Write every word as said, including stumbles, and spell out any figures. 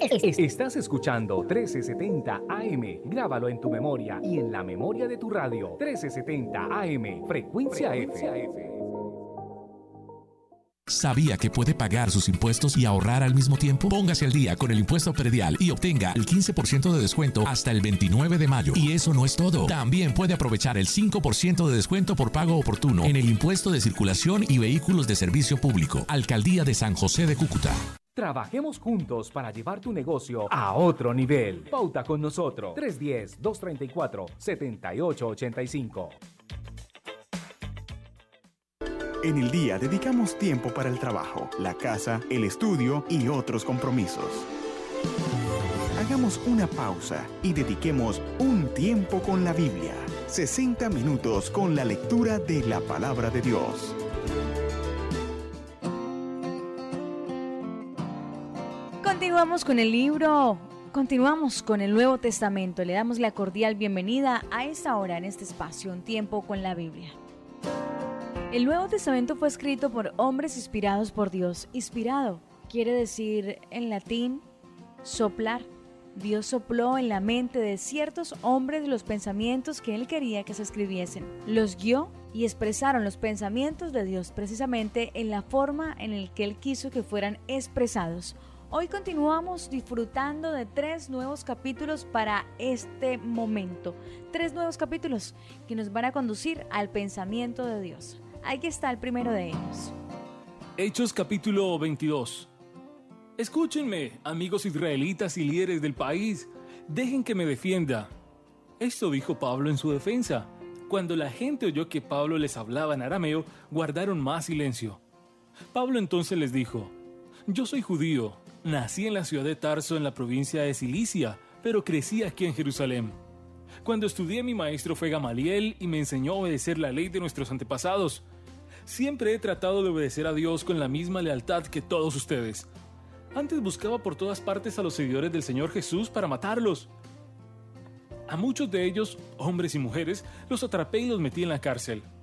Estás escuchando trece setenta A M. Grábalo en tu memoria y en la memoria de tu radio. trece setenta A M, frecuencia, frecuencia F. F. ¿Sabía que puede pagar sus impuestos y ahorrar al mismo tiempo? Póngase al día con el impuesto predial y obtenga el quince por ciento de descuento hasta el veintinueve de mayo. Y eso no es todo. También puede aprovechar el cinco por ciento de descuento por pago oportuno en el impuesto de circulación y vehículos de servicio público. Alcaldía de San José de Cúcuta. Trabajemos juntos para llevar tu negocio a otro nivel. Pauta con nosotros. tres uno cero, dos tres cuatro, siete ocho ocho cinco. En el día dedicamos tiempo para el trabajo, la casa, el estudio y otros compromisos. Hagamos una pausa y dediquemos un tiempo con la Biblia. sesenta minutos con la lectura de la Palabra de Dios. Continuamos con el libro, continuamos con el Nuevo Testamento. Le damos la cordial bienvenida a esta hora en este espacio, Un Tiempo con la Biblia. El Nuevo Testamento fue escrito por hombres inspirados por Dios. Inspirado quiere decir en latín soplar. Dios sopló en la mente de ciertos hombres los pensamientos que Él quería que se escribiesen. Los guió y expresaron los pensamientos de Dios precisamente en la forma en la que Él quiso que fueran expresados. Hoy continuamos disfrutando de tres nuevos capítulos para este momento. Tres nuevos capítulos que nos van a conducir al pensamiento de Dios. Aquí está el primero de ellos. Hechos capítulo veintidós. Escúchenme, amigos israelitas y líderes del país. Dejen que me defienda. Esto dijo Pablo en su defensa. Cuando la gente oyó que Pablo les hablaba en arameo, guardaron más silencio. Pablo entonces les dijo: Yo soy judío, nací en la ciudad de Tarso en la provincia de Cilicia, pero crecí aquí en Jerusalén. Cuando estudié, mi maestro fue Gamaliel y me enseñó a obedecer la ley de nuestros antepasados. Siempre he tratado de obedecer a Dios con la misma lealtad que todos ustedes. Antes buscaba por todas partes a los seguidores del Señor Jesús para matarlos. A muchos de ellos, hombres y mujeres, los atrapé y los metí en la cárcel.